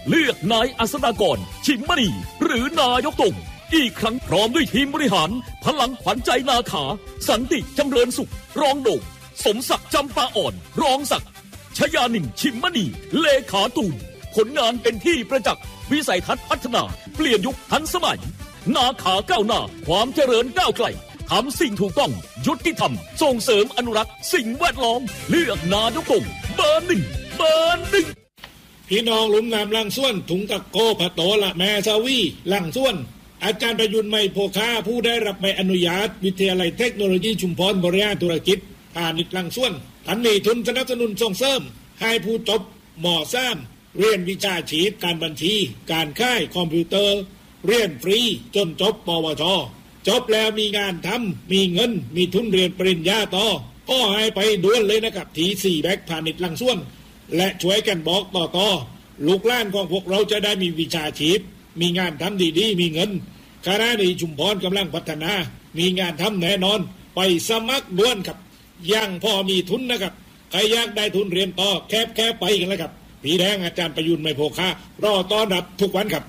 เลือกนายอัศดากรชิมมณีหรือนายกตู่อีกครั้งพร้อมด้วยทีมบริหารพลังขวัญใจนาขาสันติจำเริญสุขรองโด่งสมศักดิ์จำปาอ่อนรองศักดิ์ชยานินชิมมณีเลขาตูนผลงานเป็นที่ประจักษ์วิสัยทัศน์พัฒนาเปลี่ยนยุคทันสมัยนาขาก้าวหน้าความเจริญก้าวไกลทำสิ่งถูกต้องยุติธรรมส่งเสริมอนุรักษ์สิ่งแวดล้อมเลือกนายกตู่เบอร์หนึ่งพี่น้องหลุมงามลังส่วนถุงตะโกผะโตละแม่ซาวีลังส่วนอาจารย์ประยุนไม่โพคาผู้ได้รับใบอนุญาตวิทยาลัยเทคโนโลยีชุมพรบริหารธุรกิจพาณิชย์ลังส่วนอันมีทุนสนับสนุนส่งเสริมให้ผู้จบหมอซ้ำเรียนวิชาชีพการบัญชีการค่ายคอมพิวเตอร์เรียนฟรีจนจบปวชจบแล้วมีงานทำมีเงินมีทุนเรียนปริญญาต่อก็ให้ไปด่วนเลยนะครับที่4แบกพาณิชย์ลังส่วนและช่วยกันบอกต่อลูกหลานของพวกเราจะได้มีวิชาชีพมีงานทำดีๆมีเงินคณะนี้ชุมพรกำลังพัฒนามีงานทำแน่นอนไปสมัครด่วนครับยังพอมีทุนนะครับใครอยากได้ทุนเรียนต่อแค่ไปกันแล้วครับพี่แดงอาจารย์ประยุนไม่โพคารอต้อนรับทุกวันครับ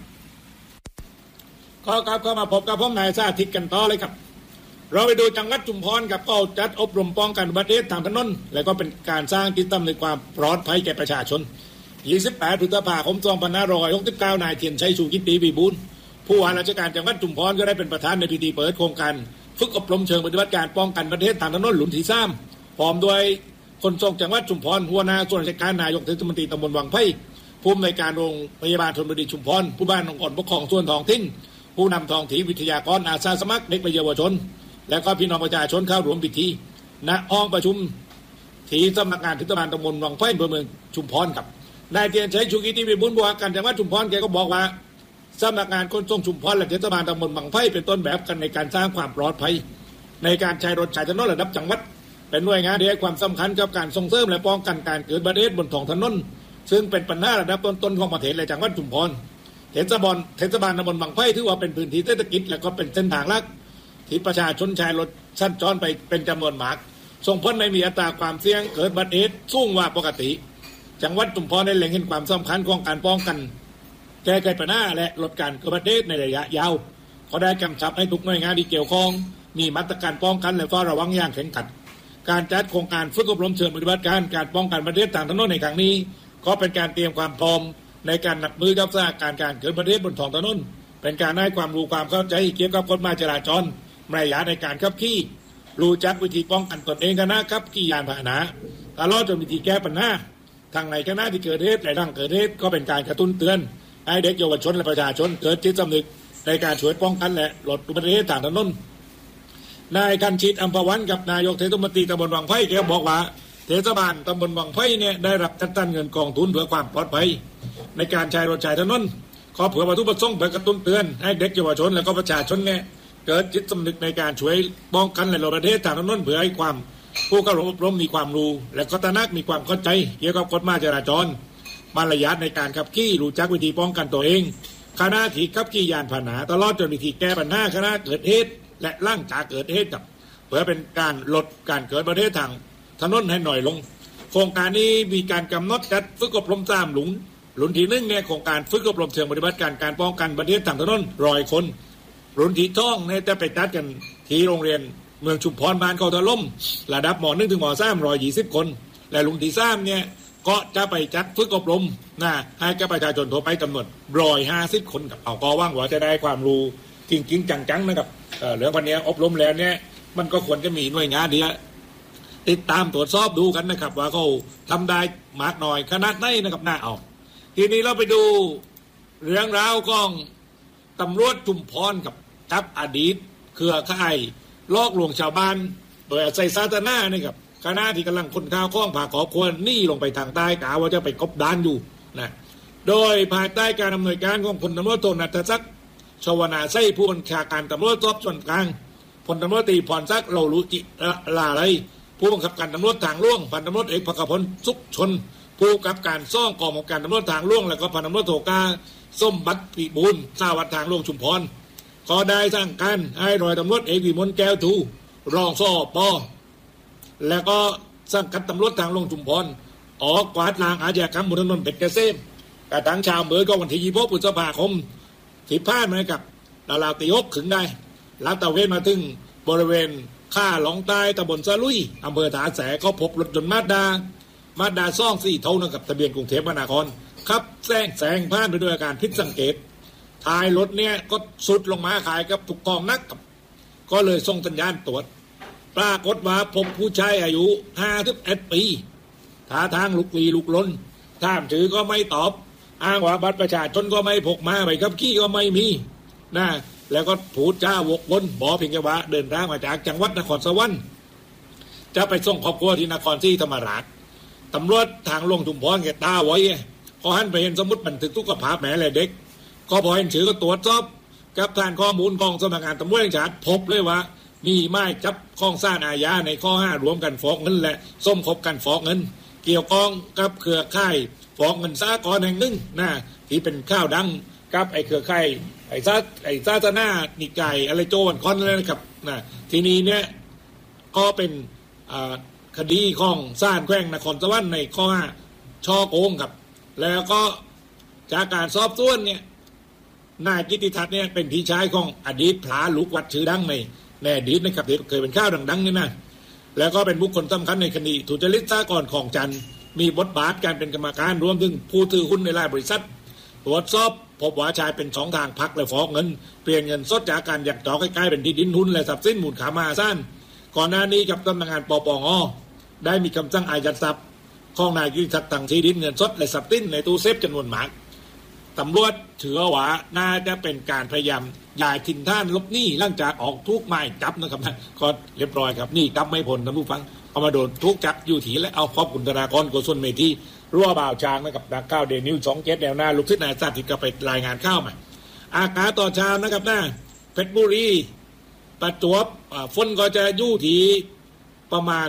ก็มาพบกับผมนายสาธิตกันต่อเลยครับเราไปดูจังหวัดชุมพรครับก็จัดอบรมป้องกันอุบัติเหตุทางถนนและก็เป็นการสร้างจิตตั้มในความปลอดภัยแก่ประชาชน28 พฤษภาคม 2569 นายเทียนชัยชูกิตติวิบูลย์ผู้ว่าราชการจังหวัดชุมพรก็ได้เป็นประธานในพิธีเปิดโครงการฝึกอบรมเชิงปฏิบัติการป้องกันอุบัติเหตุทางถนนหลุนที่3พร้อมด้วยคนทรงจังหวัดชุมพรหัวหน้าส่วนราชการนายกเทศมนตรีตำบลวังไผ่ผู้อำนวยการโรงพยาบาลชลบุรีชุมพรผู้บ้านองค์กรปกครองส่วนท้องถิ่นผู้นำท้องถิ่นวิทยากรอาสาสมัครเด็กและเยาวชนและก็พี่น้องประชาชนเข้าร่วมพิธีณห้องประชุมที่สำนักงานเทศบาลตำบลวังไผ่อำเภอเมืองชุมพรครับนายเทียนชัยชูกิตติวิบูลย์ผู้ว่าการจังหวัดชุมพรแกก็บอกว่าสำนักงานขนส่งชุมพรและเทศบาลตำบลวังไผ่เป็นต้นแบบกันในการสร้างความปลอดภัยในการใช้รถใช้ถนนระดับจังหวัดเป็นหน่วยงานที่ให้ความสำคัญกับการส่งเสริมและป้องกันการเกิดอุบัติเหตุบนท้องถนนซึ่งเป็นปัญหาระดับต้นๆของประเทศและจังหวัดชุมพรเทศบาลตำบลวังไผ่ถือว่าเป็นพื้นที่เศรษฐกิจและก็เป็นเส้นทางหลักที่ประชาชนใช้รถสัญจรไปเป็นจำนวนมากส่งผลให้มีอัตราความเสี่ยงเกิดอุบัติเหตุสูงกว่าปกติจังหวัดชุมพรได้เล็งเห็นความสำคัญของการป้องกันแก้ไขปัญหาและลดการเกิดอุบัติเหตุในระยะยาวเขาได้กำชับให้ทุกหน่วยงานที่เกี่ยวข้องมีมาตรการป้องกันและเฝ้าระวังอย่างแข็งขันการจัดโครงการฝึกอบรมเชิงปฏิบัติการป้องกันอุบัติเหตุทางถนนในครั้งนี้ก็เป็นการเตรียมความพร้อมในการรับมือกับสถานการณ์การเกิดอุบัติเหตุบนท้องถนนเป็นการให้ความรู้ความเข้าใจเกี่ยวกับกฎหมายจราจรมารยาทในการขับขี่รู้จักวิธีป้องกันตนเองกันนะครับขี่ยานพาหนะตลอดจนวิธีแก้ปัญหาทางในขณะที่เกิดเหตุและดังเกิดเหตุก็เป็นการกระตุ้นเตือนให้เด็กเยาวชนและประชาชนเกิดจิตสำนึกในการช่วยป้องกันและลดอุบัติเหตุทางถนนนายคันชิตอัมพวันกับนายกเทศมนตรีตำบลวังไผ่แกบอกว่าเทศบาลตำบลวังไผ่เนี่ยได้รับจัดสรรเงินกองทุนเพื่อความปลอดภัยในการใช้รถใช้ถนนขอเผื่อวัตถุประสงค์เพื่อกระตุ้นเตือนให้เด็กเยาวชนและก็ประชาชนเนี่ยเกิดจิตสำนึกในการช่วยป้องกันและลดอุบัติเหตุทางถนนเพื่อให้ความผู้เข้าร่วมอบรมมีความรู้และก็ตระหนักมีความเข้าใจเกี่ยวกับกฎหมายจราจรมารยาทในการขับขี่รู้จักวิธีป้องกันตัวเองขณะที่ขับขี่ยานพาหนะตลอดจนวิธีแก้ปัญหาขณะเกิดเหตุและล่างจากเกิดเหตุกับเพื่อเป็นการลดการเกิดอุบัติเหตุทางถนนให้หน่อยลงโครงการนี้มีการกำหนดจัดฝึกอบรม3หลุนที่1เนี่ยโครงการฝึกอบรมเชิงปฏิบัติการป้องกันอุบัติเหตุทางถนน100 คนรุ่นที่2เนี่ยจะไปจัดกันที่โรงเรียนเมืองชุมพรบ้านเขาถล่มระดับม.1 ถึงม.3 120 คนและรุ่นที่3เนี่ยก็จะไปจัดฝึกอบรมให้กับประชาชนทั่วไปจำนวน150 คนกับเอาก็ว่างว่าจะได้ความรู้จริงๆจังๆนะครับเรื่องวันนี้อบรมแล้วเนี่ยมันก็ควรจะมีหน่วยงานดีติดตามตรวจสอบดูกันนะครับว่าเขาทำได้มากหน่อยขนาดไหนนะครับน่าเอาทีนี้เราไปดูเรื่องราวของตำรวจชุมพรกับจับอดีตเครือข่ายลอกลวงชาวบ้านโดยใส่ซาตาน่านี่ครับคณะที่กำลังคนข้าวข้องผ่าขอควรนี่ลงไปทางใต้กะว่าจะไปกบดานอยู่นะโดยภายใต้การอำนวยการของพลตำรวจโทณัฐศักดิ์ชวนาไส้ผู้บัญชาการตำรวจสอบสวนกลางพลตำรวจตรีพรศักดิ์เหล่ารุจิลาไรผู้บังคับการตำรวจทางหลวงพันตำรวจเอกภคพลสุขชนผู้กำกับการซ่องกองกำกับการตำรวจทางหลวงและก็พันตำรวจโทกาส้มบัตรปีบุญสาวัตทางหลวงชุมพรก็ได้สร้างการให้ร้อยตำรวจเอกวิมลแก้วทูรองสป.แล้วก็สังกัดตำรวจทางหลวงชุมพรออกกวาดล้างอาชญากรรมบนถนนเพชรเกษมกระทั่งชาวเมืองก็วันที่26 พฤษภาคมที่ผ่านมากับดาราตียกขึงได้ลาดตระเวนมาถึงบริเวณข้าหลองใต้ตำบลสะลุยอำเภอถาแสก็พบรถยนต์มาดาซ่อง4 เท่านะครับทะเบียนกรุงเทพมหานครครับแซงผ่านไปด้วยอาการผิดสังเกตท้ายรถเนี่ยก็สุดลงมาขายกับถูกกองนักก็เลยส่งสัญญาณตรวจปรากฏว่าพบผู้ชายอายุ51 ปีท่าทางลุกลี้ลุกลนถามถือก็ไม่ตอบอ้างว่าบัตรประชาชนก็ไม่พกมาใบขับขี่ก็ไม่มีนะแล้วก็พูดจ้าวกวนบอกเพียงแค่ว่าเดินทางมาจากจังหวัดนครสวรรค์จะไปส่งครอบครัวที่นครศรีธรรมราชตำรวจทางลงชุมพรแกตาไว้พอหันไปเห็นสมุดบันทึกสุขภาพแม่และเด็กก็พอเห็นชื่อก็ตรวจสอบกับฐานข้อมูลของสำนักงานตำรวจแห่งชาติพบเลยว่ามีหมายจับข้องซ่านอาญาในข้อ5รวมกันฟอกเงินและสมคบกันฟอกเงินเกี่ยวข้องกับเครือข่ายฟอกเงินสากลแห่งหนึ่งนะที่เป็นข้าวดังกับไอ้เครือข่ายไอ้ซาตนานิกายอะไรโจวันคอนเลยนะครับนะทีนี้เนี่ยก็เป็นคดีของศาลแขวงนครสวรรค์ในข้อ5ช่อโกงครับแล้วก็จากการสอบสวนเนี่ยนายกิติทัศน์เนี่ยเป็นพี่ชายของอดีตพระลูกวัดชื่อดังในอดีตนะครับที่เคยเป็นข้าวดังๆนี่นะแล้วก็เป็นบุคคลสำคัญในคดีทุจริตสากลของจันทร์มีบทบาทการเป็นกรรมการรวมถึงผู้ถือหุ้นในหลายบริษัทตรวจสอบพบว่าชายเป็น2 ทางพักและฟอกเงินเปลี่ยนเงินสดจากการยักยอกใกล้ๆเป็นที่ดินหุ้นและทรัพย์สินมูลค่ามหาศาลก่อนหน้านี้กับสำนักงานปปงได้มีคำสั่งอายัดทรัพย์ของนายกิติทัศน์ทางที่ดินเงินสดและทรัพย์สินในตู้เซฟจำนวนมากตำรวจถือว่าน่าจะเป็นการพยายามย้ายถิ่นฐานลบหนี้หลังจากออกทุกหมายจับนะครับก็เรียบร้อยครับนี่จับไม่พ้นท่านผู้ฟังเอามาโดนทุกจับอยู่ถีและเอาขอบคุณธนากรโกศลเมธีรั่วบ่าวช้างนะครับนักข่าวเดนิว27แนวหน้าลูกศิษย์นายสาธิตก็ไปรายงานข่าวมาอากาศต่อเช้านะครับนะเพชรบุรีประจวบฝนก็จะอยู่ที่ประมาณ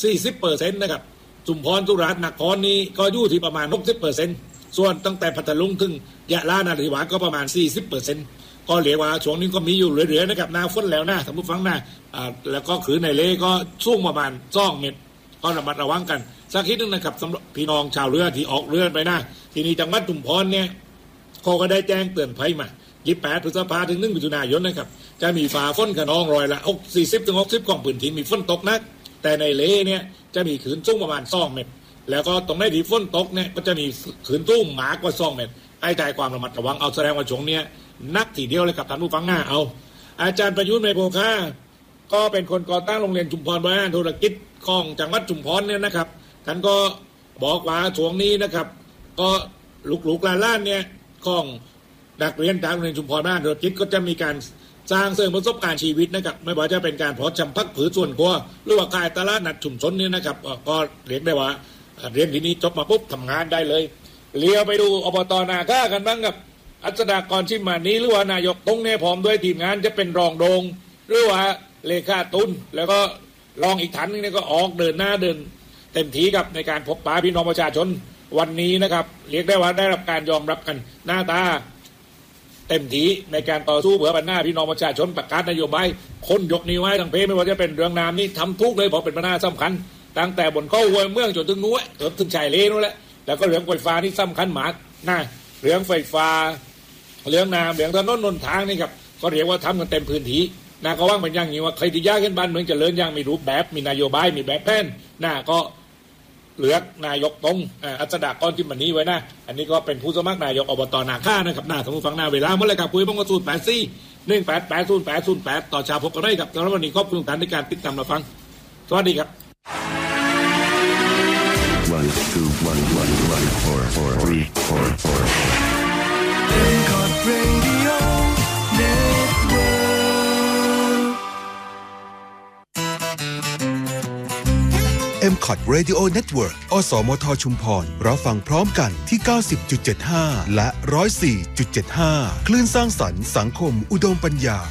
40% นะครับชุมพรสุราษฎร์นครนี้ก็อยู่ที่ประมาณ 60%ส่วนตั้งแต่พัทลุงถึงยะลานราธิวาสก็ประมาณ 40%ก็เรียกว่าช่วงนี้ก็มีอยู่เรื่อยๆนะครับหน้าฝนแล้วนะท่านผู้ฟังนะแล้วก็คือในเลก็สูงประมาณ2 เมตรก็ระมัดระวังกันสักนิดนึงนะครับสำหรับพี่น้องชาวเรือที่ออกเรือไปนะทีนี้จังหวัดชุมพรเนี่ยเขาก็ได้แจ้งเตือนภัยมา28 พฤษภาคมถึง1 มิถุนายนนะครับจะมีฝ่าฝนขนองร้อยละ40-60ของพื้นที่มีฝนตกนักแต่ในเลเนี่ยจะมีขืนสูงประมาณ2 เมตรแล้วก็ตรงไหนที่ฝนตกเนี่ยก็จะมีขืนสูงมากกว่า2 เมตรให้ใจความระมัดระวังเอาแสดงว่าช่วงนี้นักทีเดียวเลยครับท่านผู้ฟังหน้าเอาอาจารย์ประยุทธ์เมโพคาก็เป็นคนก่อตั้งโรงเรียนชุมพรบริหารธุรกิจของจังหวัดชุมพรเนี่ยนะครับท่านก็บอกว่าช่วงนี้นะครับก็ลูกๆหลานๆเนี่ยของนักเรียนจากโรงเรียนชุมพรบริหารธุรกิจก็จะมีการสร้างเสริมประสบการณ์ชีวิตนะครับไม่ว่าจะเป็นการเพาะชำพักผือส่วนครัวหรือว่าขายตลาดนัดชุมชนเนี่ยนะครับก็เรียกได้ว่าเรียนที่นี้จบมาปุ๊บทำงานได้เลยเลี้ยวไปดูอบต.นาค่ากันบ้างกับอัศดากรชิมมานี้หรือว่านายกตงเนี่ยพร้อมด้วยทีมงานจะเป็นรองโดงหรือว่าเลขาตุนแล้วก็รองอีกฐานนึงเนี่ยก็ออกเดินหน้าเดินเต็มที่กับในการพบปะพี่น้องประชาชนวันนี้นะครับเรียกได้ว่าได้รับการยอมรับกันหน้าตาเต็มที่ในการต่อสู้เพื่อบรรณาพี่น้องประชาชนประกาศนโยบายคนยกนิ้วให้ทางเพไม่ว่าจะเป็นเรื่องน้ำนี่ทำทุกเลยเพราะเป็นปัญหาสำคัญตั้งแต่บนเข้าหัวเมืองจนถึงนู้นจนถึงชายเลนนู้นแหละแล้วก็เรื่องไฟฟ้าที่สำคัญมากนะเรื่องไฟฟ้าเรื่องน้ำเรื่องถนนหนทางนี่ครับก็เรียกว่าทำกันเต็มพื้นที่นะก็ว่างเป็นอย่างนี้ว่าใครที่ยากขึ้นบ้านเมืองเจริญอย่างมีรูปแบบมีนโยบายมีแบบแผนนะก็เลือกนายกตรงอัศดากรที่มันนี้ไว้นะอันนี้ก็เป็นผู้สมัครนายกอบต.นาค่านะครับหน้าสมุทรฟังหน้าเวลาเมื่อไรครับคุยบ้างก็สูตร84-188-0808ต่อชาวพกกันได้ครับสำหรับวันนี้ขอบคุณทุกท่านในการติดตามรับฟังสวัสดีครับ 1 2 1 1 1 4 4 3 4 MCOT Radio Network อสมทชุมพรรับฟังพร้อมกันที่ 90.75 และ 104.75 คลื่นสร้างสรรค์สังคมอุดมปัญญา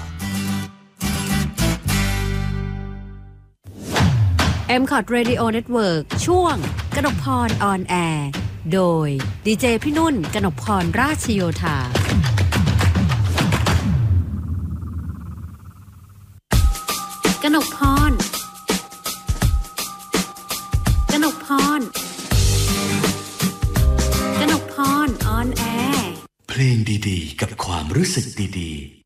MCOT Radio Network ช่วงกนกพรออนแอร์โดยดีเจพี่นุ่นกนกพรราชโยธากนกพรกนกพรออนแอลงดีๆกับความรู้สึกดีๆ